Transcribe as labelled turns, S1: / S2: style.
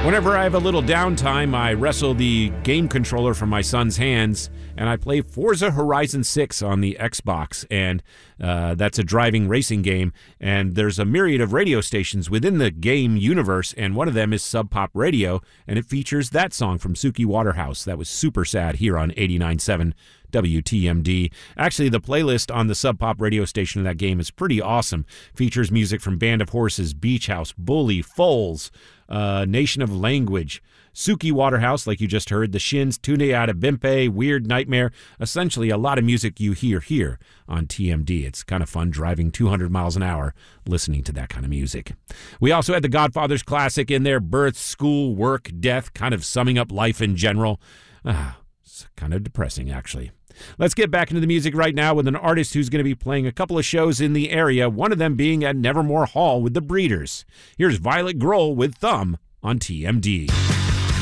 S1: Whenever I have a little downtime, I wrestle the game controller from my son's hands, and I play Forza Horizon 6 on the Xbox, and that's a driving racing game, and there's a myriad of radio stations within the game universe, and one of them is Sub Pop Radio, and it features that song from Suki Waterhouse. That was super sad here on 89.7 WTMD. Actually, the playlist on the Sub Pop radio station of that game is pretty awesome. Features music from Band of Horses, Beach House, Bully, Foals, Nation of Language, Suki Waterhouse, like you just heard, The Shins, Tune Adebimpe, Weird Nightmare, essentially a lot of music you hear here on TMD. It's kind of fun driving 200 miles an hour listening to that kind of music. We also had the Godfather's Classic in there, birth, school, work, death, kind of summing up life in general. It's kind of depressing, actually. Let's get back into the music right now with an artist who's going to be playing a couple of shows in the area, one of them being at Nevermore Hall with the Breeders. Here's Violet Grohl with Thumb on TMD.